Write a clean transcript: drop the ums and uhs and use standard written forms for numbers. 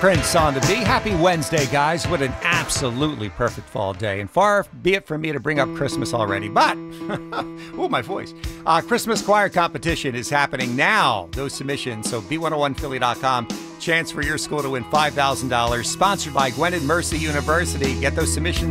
Prince on the B. Happy Wednesday, guys. What an absolutely perfect fall day. And far be it from me to bring up Christmas already, but, oh, my voice. Christmas choir competition is happening now. Those submissions, so B101Philly.com. Chance for your school to win $5,000. Sponsored by Gwen and Mercy University. Get those submissions